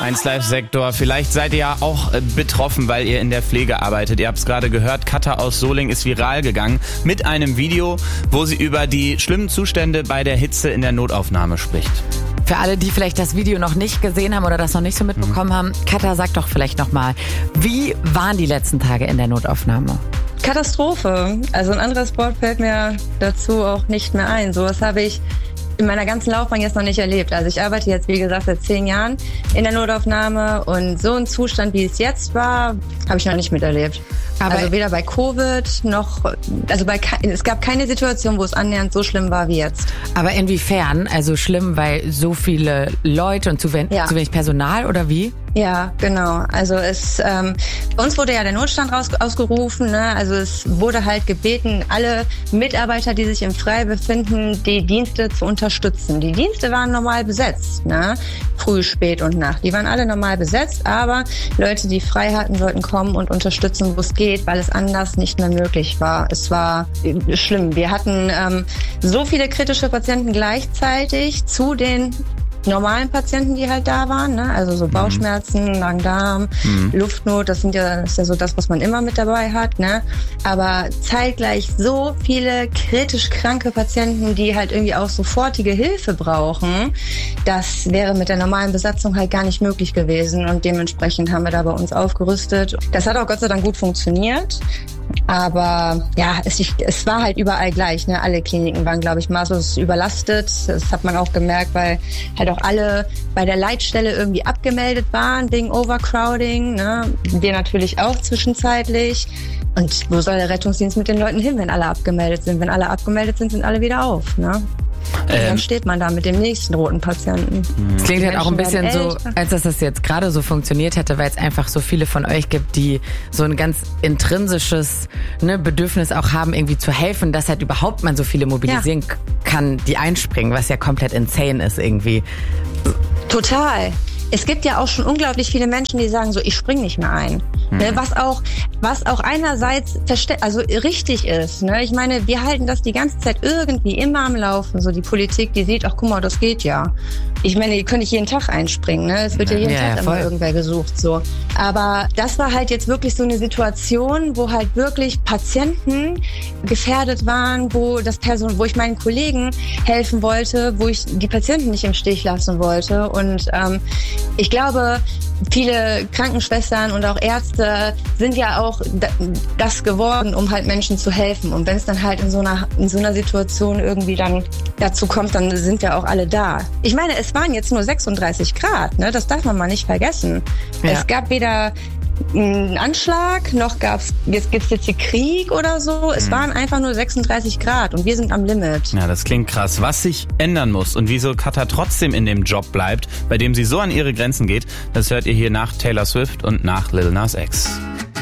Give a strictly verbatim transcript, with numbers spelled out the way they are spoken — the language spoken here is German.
eins Live-Sektor. Vielleicht seid ihr ja auch betroffen, weil ihr in der Pflege arbeitet. Ihr habt es gerade gehört, Katha aus Solingen ist viral gegangen mit einem Video, wo sie über die schlimmen Zustände bei der Hitze in der Notaufnahme spricht. Für alle, die vielleicht das Video noch nicht gesehen haben oder das noch nicht so mitbekommen haben, Katha, sag doch vielleicht nochmal, wie waren die letzten Tage in der Notaufnahme? Katastrophe. Also ein anderes Wort fällt mir dazu auch nicht mehr ein. Sowas habe ich in meiner ganzen Laufbahn jetzt noch nicht erlebt. Also ich arbeite jetzt, wie gesagt, seit zehn Jahren in der Notaufnahme und so ein Zustand, wie es jetzt war, habe ich noch nicht miterlebt. Aber also weder bei Covid noch, also bei, es gab keine Situation, wo es annähernd so schlimm war wie jetzt. Aber inwiefern? Also schlimm, weil so viele Leute und zu wenig, ja. zu wenig Personal oder wie? Ja, genau. Also es, ähm, bei uns wurde ja der Notstand raus, ausgerufen. Ne? Also es wurde halt gebeten, alle Mitarbeiter, die sich im Frei befinden, die Dienste zu unterstützen. Die Dienste waren normal besetzt, ne? Früh, spät und Nacht. Die waren alle normal besetzt, aber Leute, die frei hatten, sollten kommen und unterstützen, wo es geht, weil es anders nicht mehr möglich war. Es war schlimm. Wir hatten ähm, so viele kritische Patienten gleichzeitig zu den normalen Patienten, die halt da waren, ne? Also so Bauchschmerzen, Magen-Darm, mhm. Luftnot, das sind ja, das ist ja so das, was man immer mit dabei hat, ne? Aber zeitgleich so viele kritisch kranke Patienten, die halt irgendwie auch sofortige Hilfe brauchen, das wäre mit der normalen Besatzung halt gar nicht möglich gewesen und dementsprechend haben wir da bei uns aufgerüstet. Das hat auch Gott sei Dank gut funktioniert. Aber ja, es, es war halt überall gleich, ne? Alle Kliniken waren, glaube ich, maßlos überlastet. Das hat man auch gemerkt, weil halt auch alle bei der Leitstelle irgendwie abgemeldet waren wegen Overcrowding, ne? Wir natürlich auch zwischenzeitlich. Und wo soll der Rettungsdienst mit den Leuten hin, wenn alle abgemeldet sind? Wenn alle abgemeldet sind, sind alle wieder auf, ne? Und ähm, dann steht man da mit dem nächsten roten Patienten. Es klingt halt auch ein bisschen so, als dass das jetzt gerade so funktioniert hätte, weil es einfach so viele von euch gibt, die so ein ganz intrinsisches ne, Bedürfnis auch haben, irgendwie zu helfen, dass halt überhaupt man so viele mobilisieren ja. kann, die einspringen, was ja komplett insane ist irgendwie. Total. Es gibt ja auch schon unglaublich viele Menschen, die sagen so, ich spring nicht mehr ein. Mhm. Ne, was auch, was auch einerseits verste- also richtig ist. Ne? Ich meine, wir halten das die ganze Zeit irgendwie immer am Laufen. So die Politik, die sieht, ach guck mal, das geht ja. Ich meine, die können nicht jeden Tag einspringen. Ne? Es wird ja jeden ja, Tag ja, immer irgendwer gesucht. So. Aber das war halt jetzt wirklich so eine Situation, wo halt wirklich Patienten gefährdet waren, wo das Person, wo ich meinen Kollegen helfen wollte, wo ich die Patienten nicht im Stich lassen wollte. Und ähm, ich glaube, viele Krankenschwestern und auch Ärzte sind ja auch das geworden, um halt Menschen zu helfen. Und wenn es dann halt in so einer, in so einer Situation irgendwie dann dazu kommt, dann sind ja auch alle da. Ich meine, es waren jetzt nur sechsunddreißig Grad, ne? Das darf man mal nicht vergessen. Ja. Es gab weder einen Anschlag, noch gab's, jetzt gibt's jetzt hier Krieg oder so. Es mhm. waren einfach nur sechsunddreißig Grad und wir sind am Limit. Ja, das klingt krass. Was sich ändern muss und wieso Katha trotzdem in dem Job bleibt, bei dem sie so an ihre Grenzen geht, das hört ihr hier nach Taylor Swift und nach Lil Nas X.